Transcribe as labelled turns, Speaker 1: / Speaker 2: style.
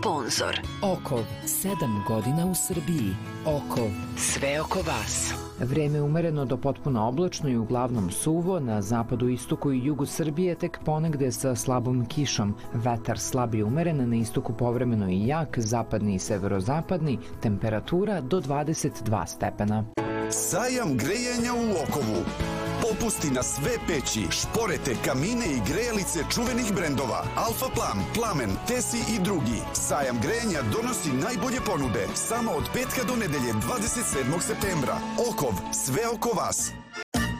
Speaker 1: Sponzor
Speaker 2: Okov, 7 godina u Srbiji. Okov,
Speaker 1: sve oko vas.
Speaker 2: Vreme umereno do potpuno oblačno i uglavnom suvo, na zapadu, istoku i jugu Srbije tek ponegde sa slabom kišom. Vetar slab i umeren, na istoku povremeno i jak, zapadni i severozapadni, temperatura do 22 stepena.
Speaker 3: Sajam grejanja u Okovu. Popusti na sve peći, šporete, kamine i grejalice čuvenih brendova Alfa Plam, Plamen, Tesi i drugi. Sajam grejanja donosi najbolje ponude samo od petka do nedelje 27. septembra. Okov, sve oko vas.